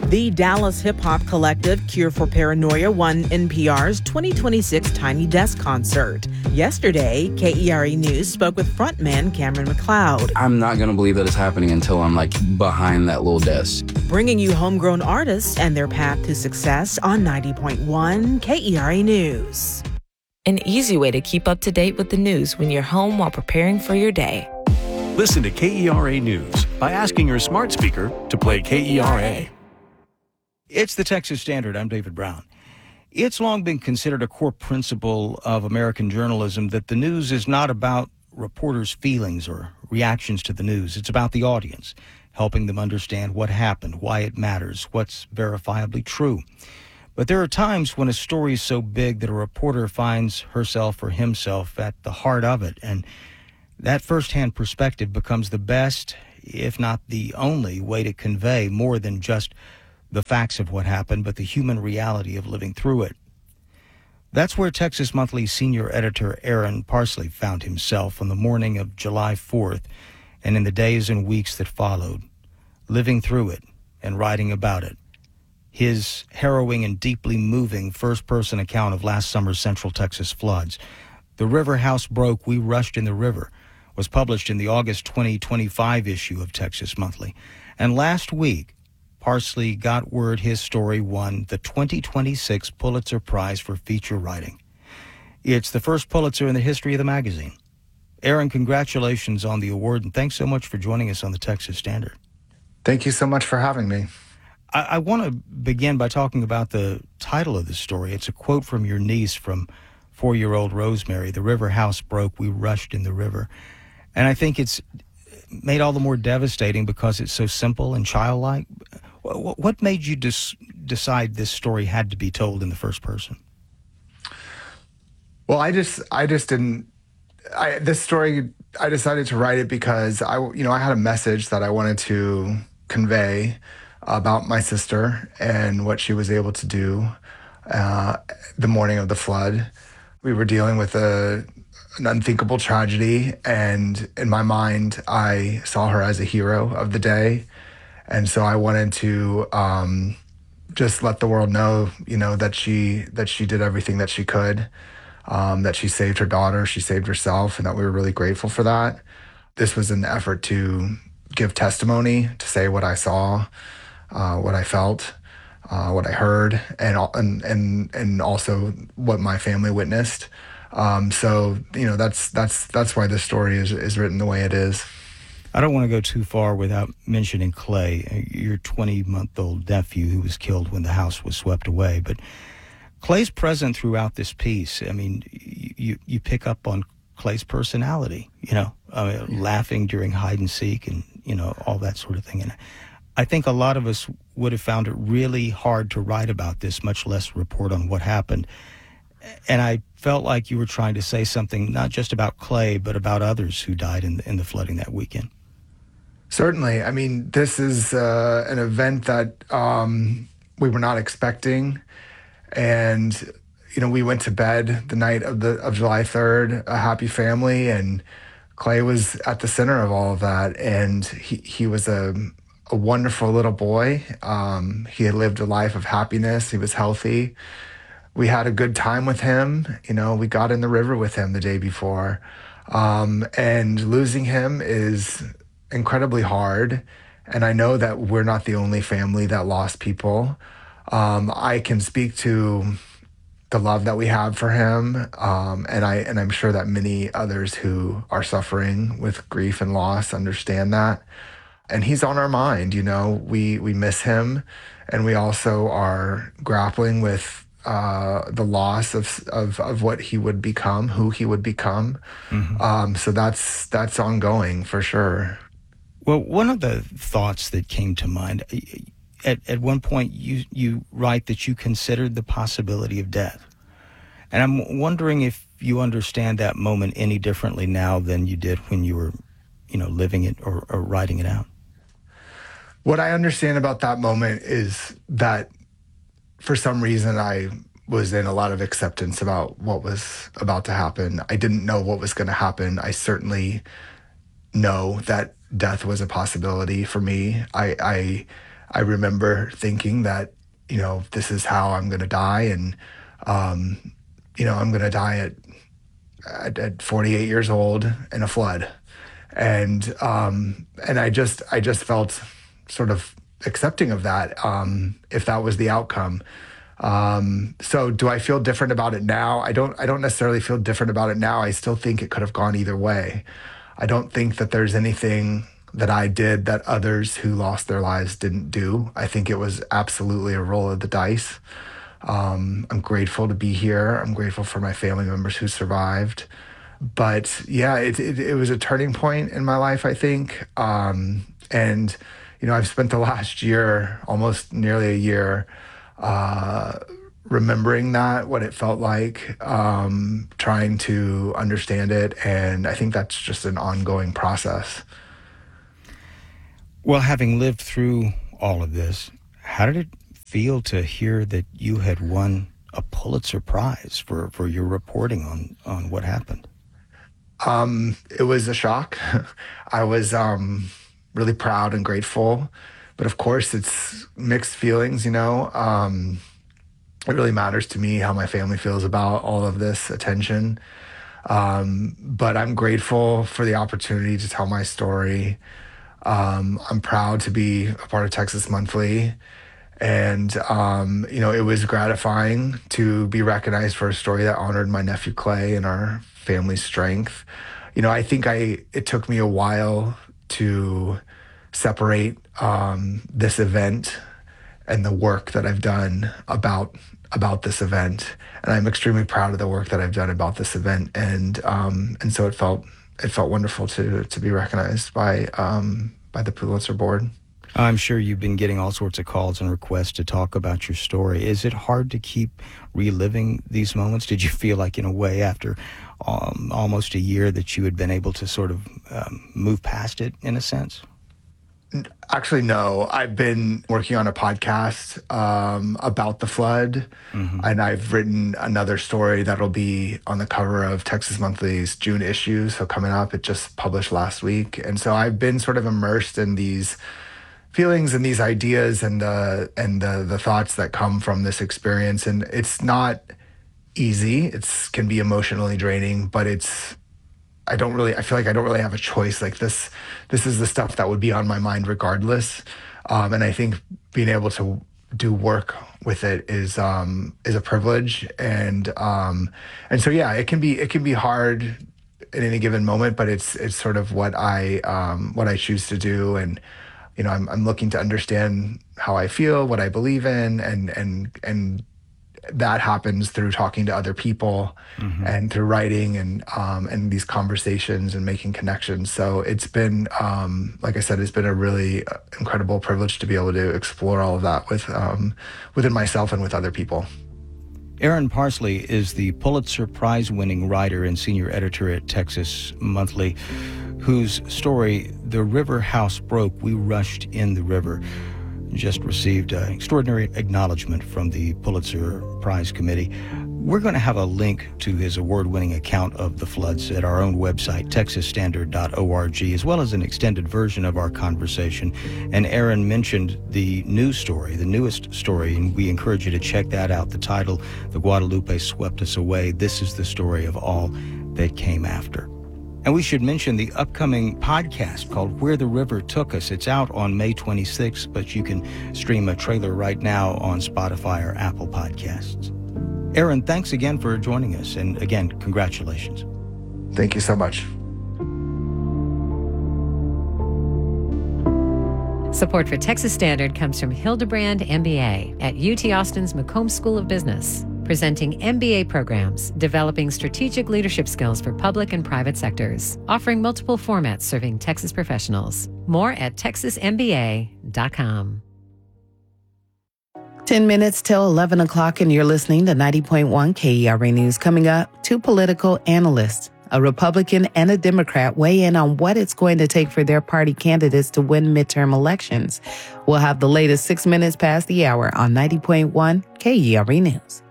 The Dallas hip-hop collective Cure for Paranoia won NPR's 2026 Tiny Desk concert. Yesterday, KERA News spoke with frontman Cameron McLeod. I'm not going to believe that it's happening until I'm behind that little desk. Bringing you homegrown artists and their path to success on 90.1 KERA News. An easy way to keep up to date with the news when you're home while preparing for your day. Listen to KERA News by asking your smart speaker to play KERA. It's the Texas Standard. I'm David Brown. It's long been considered a core principle of American journalism that the news is not about reporters' feelings or reactions to the news. It's about the audience, helping them understand what happened, why it matters, what's verifiably true. But there are times when a story is so big that a reporter finds herself or himself at the heart of it, and that firsthand perspective becomes the best, if not the only, way to convey more than just the facts of what happened, but the human reality of living through it. That's where Texas Monthly senior editor Aaron Parsley found himself on the morning of July 4th and in the days and weeks that followed, living through it and writing about it. His harrowing and deeply moving first-person account of last summer's Central Texas floods, "The River House Broke, We Rushed in the River," was published in the August 2025 issue of Texas Monthly. And last week, Parsley got word his story won the 2026 Pulitzer Prize for feature writing. It's the first Pulitzer in the history of the magazine. Aaron, congratulations on the award, and thanks so much for joining us on the Texas Standard. Thank you so much for having me. I want to begin by talking about the title of the story. It's a quote from your niece, from 4-year-old Rosemary. "The river house broke, we rushed in the river." And I think it's made all the more devastating because it's so simple and childlike. What made you decide this story had to be told in the first person? Well, this story, I decided to write it because I had a message that I wanted to convey about my sister and what she was able to do the morning of the flood. We were dealing with an unthinkable tragedy, and in my mind, I saw her as a hero of the day. And so I wanted to just let the world know, that she did everything that she could, that she saved her daughter, she saved herself, and that we were really grateful for that. This was an effort to give testimony, to say what I saw, what I felt, what I heard, and also what my family witnessed. So that's why this story is written the way it is. I don't want to go too far without mentioning Clay, your 20-month-old nephew who was killed when the house was swept away. But Clay's present throughout this piece. I mean, you pick up on Clay's personality, laughing during hide and seek and, all that sort of thing. And I think a lot of us would have found it really hard to write about this, much less report on what happened. And I felt like you were trying to say something not just about Clay, but about others who died in the flooding that weekend. Certainly. I mean, this is an event that we were not expecting. And, we went to bed the night of July 3rd, a happy family, and Clay was at the center of all of that. And he was a wonderful little boy. He had lived a life of happiness. He was healthy. We had a good time with him. We got in the river with him the day before. And losing him is incredibly hard. And I know that we're not the only family that lost people. I can speak to the love that we have for him. And I'm sure that many others who are suffering with grief and loss understand that. And he's on our mind. We miss him. And we also are grappling with the loss of what he would become, who he would become. Mm-hmm. So that's ongoing for sure. Well, one of the thoughts that came to mind, at one point you write that you considered the possibility of death. And I'm wondering if you understand that moment any differently now than you did when you were, living it or writing it out. What I understand about that moment is that for some reason, I was in a lot of acceptance about what was about to happen. I didn't know what was going to happen. I certainly know that death was a possibility for me. I I remember thinking that, this is how I'm going to die. And, I'm going to die at 48 years old in a flood. And I just felt sort of accepting of that, if that was the outcome. So do I feel different about it now? I don't necessarily feel different about it now. I still think it could have gone either way. I don't think that there's anything that I did that others who lost their lives didn't do. I think it was absolutely a roll of the dice. I'm grateful to be here. I'm grateful for my family members who survived. But yeah, it was a turning point in my life, I think. And, I've spent the last year, almost nearly a year, remembering what it felt like, trying to understand it. And I think that's just an ongoing process. Well, having lived through all of this, how did it feel to hear that you had won a Pulitzer Prize for your reporting on what happened? It was a shock. I was really proud and grateful, but of course it's mixed feelings, It really matters to me how my family feels about all of this attention. But I'm grateful for the opportunity to tell my story. I'm proud to be a part of Texas Monthly. And, it was gratifying to be recognized for a story that honored my nephew Clay and our family's strength. I think it took me a while to separate this event and the work that I've done about this event. And I'm extremely proud of the work that I've done about this event. And so it felt wonderful to be recognized by the Pulitzer Board. I'm sure you've been getting all sorts of calls and requests to talk about your story. Is it hard to keep reliving these moments? Did you feel like, in a way, after almost a year, that you had been able to sort of move past it, in a sense? Actually, no. I've been working on a podcast about the flood, and I've written another story that'll be on the cover of Texas Monthly's June issue. So coming up, it just published last week. And so I've been sort of immersed in these feelings and these ideas and the thoughts that come from this experience. And it's not easy. It can be emotionally draining, but I feel like I don't really have a choice. Like this is the stuff that would be on my mind regardless. And I think being able to do work with it is a privilege. And so, yeah, it can be hard at any given moment, but it's sort of what I choose to do. And, I'm looking to understand how I feel, what I believe in, and that happens through talking to other people and through writing and these conversations and making connections. So it's been, like I said, it's been a really incredible privilege to be able to explore all of that within myself and with other people. Aaron Parsley is the Pulitzer Prize-winning writer and senior editor at Texas Monthly, whose story, The River House Broke, We Rushed in the River, just received extraordinary acknowledgement from the Pulitzer Prize Committee. We're going to have a link to his award-winning account of the floods at our own website, texasstandard.org, as well as an extended version of our conversation. And Aaron mentioned the newest story, and we encourage you to check that out. The title, The Guadalupe Swept Us Away. This is the story of all that came after. And we should mention the upcoming podcast called Where the River Took Us. It's out on May 26th, but you can stream a trailer right now on Spotify or Apple Podcasts. Aaron, thanks again for joining us. And again, congratulations. Thank you so much. Support for Texas Standard comes from Hildebrand MBA at UT Austin's McCombs School of Business, presenting MBA programs, developing strategic leadership skills for public and private sectors, offering multiple formats serving Texas professionals. More at texasmba.com. 10 minutes till 11 o'clock, and you're listening to 90.1 KERA News. Coming up, two political analysts, a Republican and a Democrat, weigh in on what it's going to take for their party candidates to win midterm elections. We'll have the latest 6 minutes past the hour on 90.1 KERA News.